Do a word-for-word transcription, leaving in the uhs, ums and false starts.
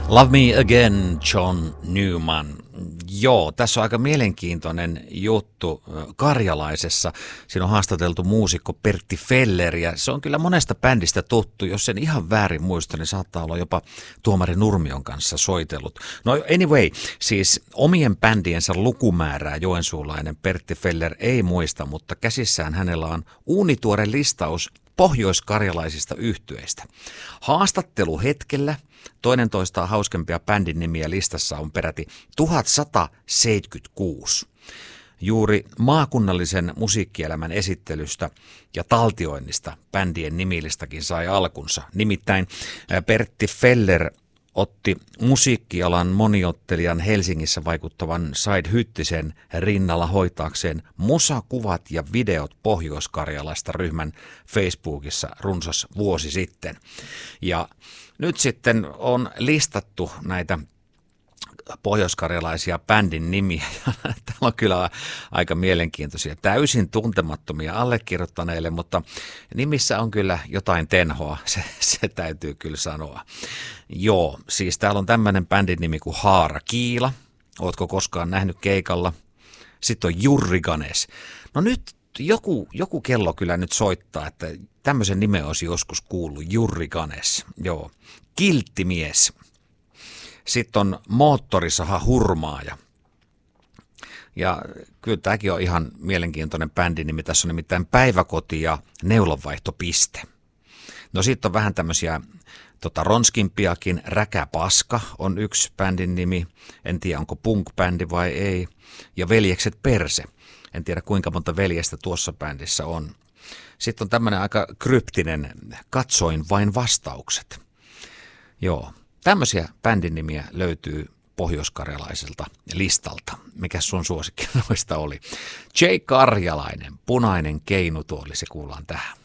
Love Me Again, John Newman. Joo, tässä on aika mielenkiintoinen juttu Karjalaisessa. Siinä on haastateltu muusikko Pertti Feller ja se on kyllä monesta bändistä tuttu. Jos sen ihan väärin muista, niin saattaa olla jopa Tuomari Nurmion kanssa soitellut. No anyway, siis omien bändiensä lukumäärää joensuulainen Pertti Feller ei muista, mutta käsissään hänellä on uunituore listaus pohjoiskarjalaisista yhtyeistä. Haastatteluhetkellä toinen toistaan hauskempia bändin nimiä listassa on peräti tuhatsataseitsemänkymmentäkuusi. Juuri maakunnallisen musiikkielämän esittelystä ja taltioinnista bändien nimilistakin sai alkunsa. Nimittäin Pertti Feller otti musiikkialan moniottelijan Helsingissä vaikuttavan Said Hyttisen rinnalla hoitaakseen musakuvat ja videot Pohjois-Karjalasta ryhmän Facebookissa runsas vuosi sitten. Ja nyt sitten on listattu näitä pohjoiskarjalaisia bändin nimiä. Täällä on kyllä aika mielenkiintoisia, täysin tuntemattomia allekirjoittaneille, mutta nimissä on kyllä jotain tenhoa, se, se täytyy kyllä sanoa. Joo, siis täällä on tämmöinen bändin nimi kuin Haara Kiila. Ootko koskaan nähnyt keikalla? Sitten on Jurri Ganes. No nyt joku, joku kello kyllä nyt soittaa, että tämmöisen nimen olisi joskus kuullut, Jurri Ganes. Joo, Kilttimies. Sitten on Moottorisaha Hurmaaja. Ja kyllä tämäkin on ihan mielenkiintoinen bändin nimi. Tässä on nimittäin Päiväkoti ja Neulonvaihtopiste. No sitten on vähän tämmöisiä tota, ronskimpiakin. Räkäpaska on yksi bändin nimi. En tiedä onko punk-bändi vai ei. Ja Veljekset Perse. En tiedä kuinka monta veljestä tuossa bändissä on. Sitten on tämmöinen aika kryptinen Katsoin vain vastaukset. Joo. Tämmöisiä bändin nimiä löytyy pohjoiskarjalaiselta listalta. Mikäs sun suosikki noista oli? J. Karjalainen, Punainen keinutuoli, se kuullaan tähän.